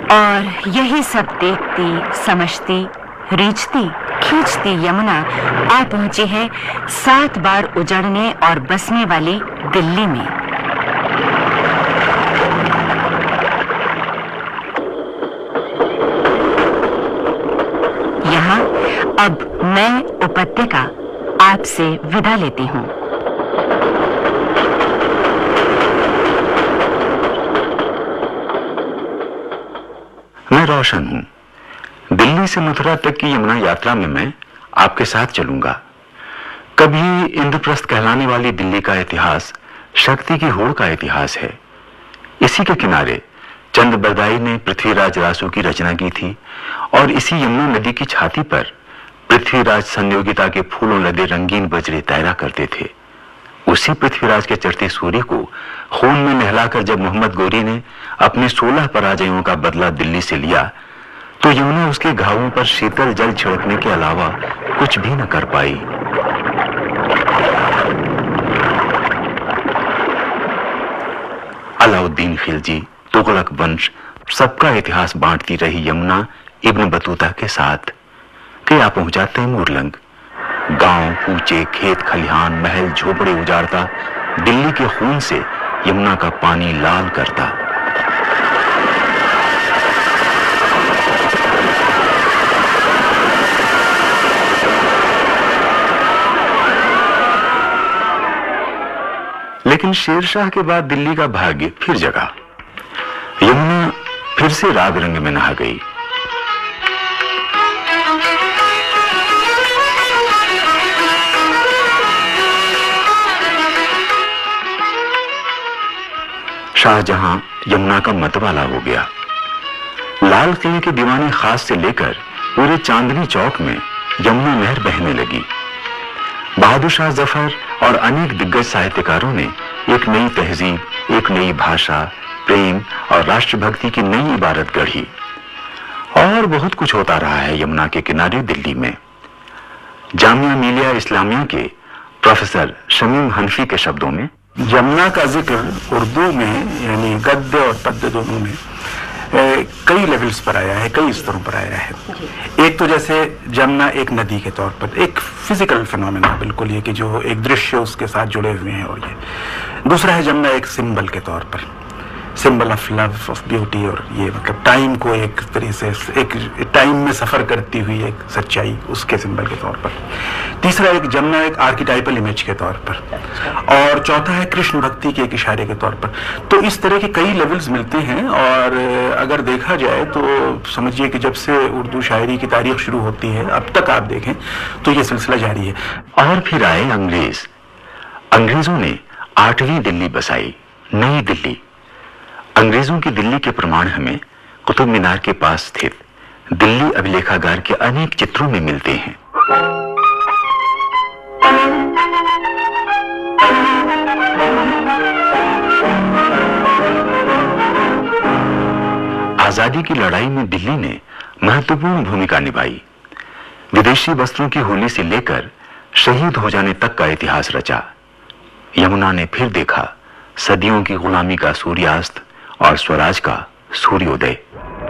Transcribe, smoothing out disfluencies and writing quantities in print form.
और यही सब देखती, समझती, रीझती, खींचती यमुना आ पहुंची है 7 बार उजड़ने और बसने वाली दिल्ली में। यहाँ अब मैं उपत्यका आपसे विदा लेती हूँ। मैं रोशन हूँ। दिल्ली से मथुरा तक की यमुना यात्रा में मैं आपके साथ चलूंगा। कभी इंद्रप्रस्थ कहलाने वाली दिल्ली का इतिहास शक्ति की होड़ का इतिहास है। इसी के किनारे चंद्रबरदाई ने पृथ्वीराज रासू की रचना की थी और इसी यमुना नदी की छाती पर पृथ्वीराज संयोगिता के फूलों लदे रंगीन बजरे तैरा करते थे। उसी पृथ्वीराज के चढ़ते सूर्य को खून में नहलाकर जब मोहम्मद गोरी ने अपने 16 पराजयों का बदला दिल्ली से लिया, तो यमुना उसके घावों पर शीतल जल छिड़कने के अलावा कुछ भी न कर पाई। अलाउद्दीन खिलजी, तुगलक वंश, सबका इतिहास बांटती रही यमुना इब्न बतूता के साथ के आ पहुंचा तैमूरलंग। गांव, कूचे, खेत खलिहान, महल, झोपड़े उजाड़ता, दिल्ली के खून से यमुना का पानी लाल करता। लेकिन शेरशाह के बाद दिल्ली का भाग्य फिर जगा। यमुना फिर से राग रंग में नहा गई। शाहजहां यमुना का मतवाला हो गया। लाल किले के दीवाने खास से लेकर पूरे चांदनी चौक में यमुना नहर बहने लगी। बहादुर शाह जफर और अनेक दिग्गज साहित्यकारों ने एक नई तहजीब, एक नई भाषा, प्रेम और राष्ट्रभक्ति की नई इबारत गढ़ी। और बहुत कुछ होता रहा है यमुना के किनारे दिल्ली में। जामिया मिलिया इस्लामिया के प्रोफेसर शमीम हनफी के शब्दों में, यमुना का जिक्र उर्दू में यानी गद्य और पद्य दोनों में कई लेवल्स पर आया है, कई स्तरों पर आया है। एक तो जैसे यमुना एक नदी के तौर पर एक फिजिकल फिनोमेना, बिल्कुल ये कि जो एक दृश्य उसके साथ जुड़े हुए हैं, और ये दूसरा है यमुना एक सिंबल के तौर पर, symbol of love, of beauty, और ये मतलब टाइम को एक तरह से एक टाइम में सफर करती हुई एक सच्चाई, उसके सिंबल के तौर पर। तीसरा एक यमुना एक आर्किटाइपल इमेज के तौर पर, और चौथा है कृष्ण भक्ति के एक इशारे के तौर पर। तो इस तरह के कई लेवल्स मिलते हैं। और अगर देखा जाए तो समझिए कि जब से उर्दू शायरी की तारीख शुरू होती है अब तक आप देखें तो ये सिलसिला जारी है। और फिर आए अंग्रेज। अंग्रेजों ने 8वीं दिल्ली बसाई, नई दिल्ली। अंग्रेजों की दिल्ली के प्रमाण हमें कुतुब मीनार के पास स्थित दिल्ली अभिलेखागार के अनेक चित्रों में मिलते हैं। आजादी की लड़ाई में दिल्ली ने महत्वपूर्ण भूमिका निभाई। विदेशी वस्त्रों की होली से लेकर शहीद हो जाने तक का इतिहास रचा। यमुना ने फिर देखा सदियों की गुलामी का सूर्यास्त और स्वराज का सूर्योदय।